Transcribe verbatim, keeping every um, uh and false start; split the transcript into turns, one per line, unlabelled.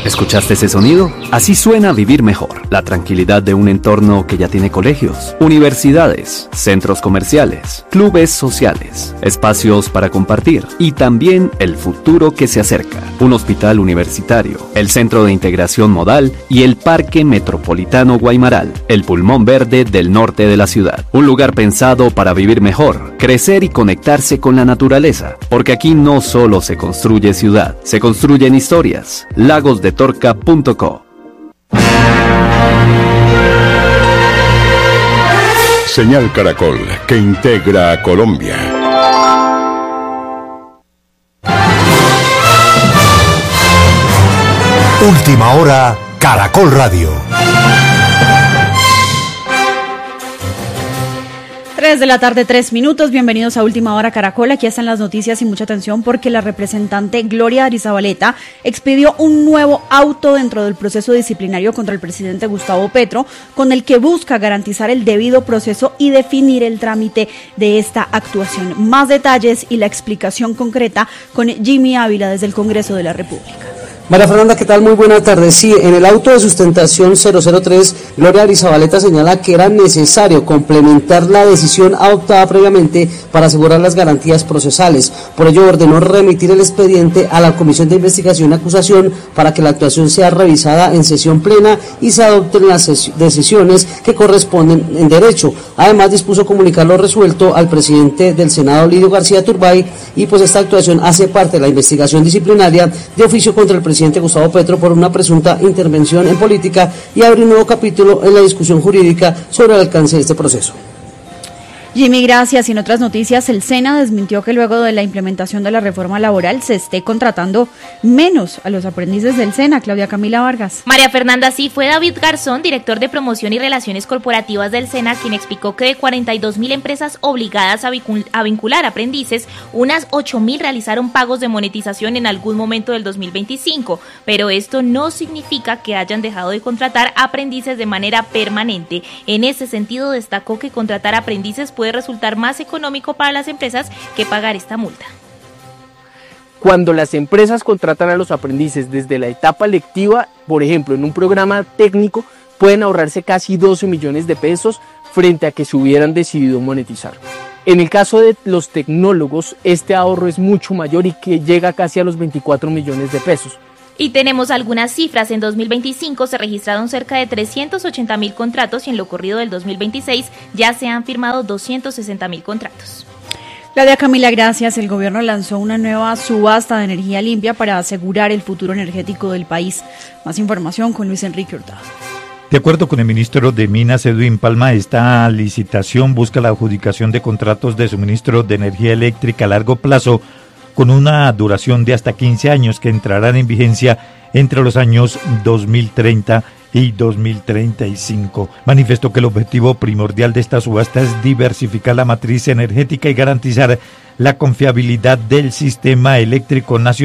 ¿Escuchaste ese sonido? Así suena vivir mejor. La tranquilidad de un entorno que ya tiene colegios, universidades, centros comerciales, clubes sociales, espacios para compartir y también el futuro que se acerca. Un hospital universitario, el Centro de Integración Modal y el Parque Metropolitano Guaymaral, el pulmón verde del norte de la ciudad. Un lugar pensado para vivir mejor, crecer y conectarse con la naturaleza. Porque aquí no solo se construye ciudad, se construyen historias. Lagos de Torca punto co.
Señal Caracol, que integra a Colombia.
Última hora, Caracol Radio.
tres de la tarde, tres minutos. Bienvenidos a Última Hora Caracol. Aquí están las noticias y mucha atención porque la representante Gloria Arizabaleta expidió un nuevo auto dentro del proceso disciplinario contra el presidente Gustavo Petro, con el que busca garantizar el debido proceso y definir el trámite de esta actuación. Más detalles y la explicación concreta con Jimmy Ávila desde el Congreso de la República.
María Fernanda, ¿qué tal? Muy buenas tardes. Sí, en el auto de sustentación cero cero tres, Gloria Arizabaleta señala que era necesario complementar la decisión adoptada previamente para asegurar las garantías procesales. Por ello ordenó remitir el expediente a la Comisión de Investigación y Acusación para que la actuación sea revisada en sesión plena y se adopten las decisiones que corresponden en derecho. Además dispuso comunicar lo resuelto al presidente del Senado, Lidio García Turbay, y pues esta actuación hace parte de la investigación disciplinaria de oficio contra el presidente presidente Gustavo Petro por una presunta intervención en política y abre un nuevo capítulo en la discusión jurídica sobre el alcance de este proceso.
Jimmy, gracias. Y en otras noticias, el SENA desmintió que luego de la implementación de la reforma laboral se esté contratando menos a los aprendices del SENA. Claudia Camila Vargas.
María Fernanda, sí, fue David Garzón, director de Promoción y Relaciones Corporativas del SENA, quien explicó que de cuarenta y dos mil empresas obligadas a, vincul- a vincular aprendices, unas ocho mil realizaron pagos de monetización en algún momento del dos mil veinticinco, pero esto no significa que hayan dejado de contratar aprendices de manera permanente. En ese sentido, destacó que contratar aprendices puede puede resultar más económico para las empresas que pagar esta multa.
Cuando las empresas contratan a los aprendices desde la etapa lectiva, por ejemplo, en un programa técnico, pueden ahorrarse casi doce millones de pesos frente a que se hubieran decidido monetizar. En el caso de los tecnólogos, este ahorro es mucho mayor y que llega casi a los veinticuatro millones de pesos.
Y tenemos algunas cifras. En dos mil veinticinco se registraron cerca de trescientos ochenta mil contratos y en lo corrido del dos mil veintiséis ya se han firmado doscientos sesenta mil contratos.
Claudia Camila, gracias. El gobierno lanzó una nueva subasta de energía limpia para asegurar el futuro energético del país. Más información con Luis Enrique Hurtado.
De acuerdo con el ministro de Minas, Edwin Palma, esta licitación busca la adjudicación de contratos de suministro de energía eléctrica a largo plazo con una duración de hasta quince años que entrarán en vigencia entre los años dos mil treinta y dos mil treinta y cinco. Manifestó que el objetivo primordial de esta subasta es diversificar la matriz energética y garantizar la confiabilidad del sistema eléctrico nacional.